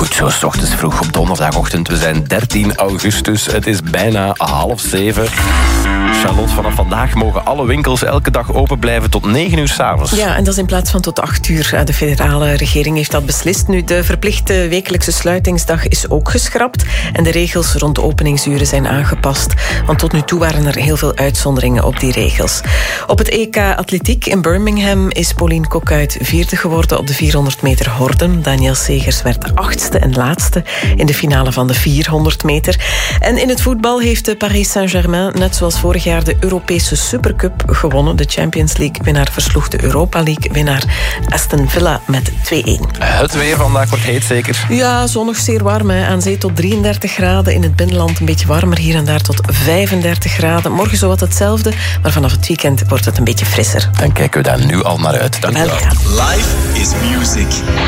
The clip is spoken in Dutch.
Goed zo, 's ochtends vroeg op donderdagochtend. We zijn 13 augustus. Het is bijna 6:30. Charlotte, vanaf vandaag mogen alle winkels elke dag open blijven tot 9 uur 's avonds. Ja, en dat is in plaats van tot 8 uur. De federale regering heeft dat beslist. Nu, de verplichte wekelijkse sluitingsdag is ook geschrapt. En de regels rond de openingsuren zijn aangepast. Want tot nu toe waren er heel veel uitzonderingen op die regels. Op het EK Atletiek in Birmingham is Pauline Kokuit 4e geworden op de 400 meter horden. Daniel Segers werd 8e en laatste in de finale van de 400 meter. En in het voetbal heeft de Paris Saint-Germain, net zoals vorig jaar, de Europese Supercup gewonnen. De Champions League-winnaar versloeg de Europa League-winnaar Aston Villa met 2-1. Het weer vandaag wordt heet, zeker? Ja, zonnig, zeer warm. Hè. Aan zee tot 33 graden. In het binnenland een beetje warmer, hier en daar tot 35 graden. Morgen zowat hetzelfde, maar vanaf het weekend wordt het een beetje frisser. Dan kijken we daar nu al naar uit. Dank je wel. Ja. Life is music.